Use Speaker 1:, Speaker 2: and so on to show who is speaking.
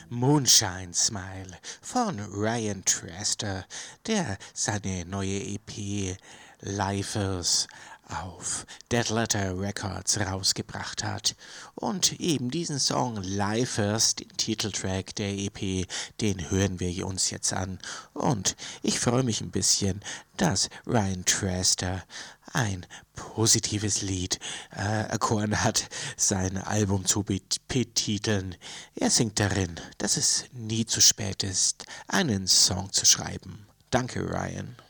Speaker 1: Moonshine Smile von Ryan Traster, der seine neue EP Lifers auf Dead Letter Records rausgebracht hat. Und eben diesen Song Lifers, den Titeltrack der EP, den hören wir uns jetzt an. Und ich freue mich ein bisschen, dass Ryan Traster ein positives Lied erkoren hat, sein Album zu betiteln. Er singt darin, dass es nie zu spät ist, einen Song zu schreiben. Danke, Ryan.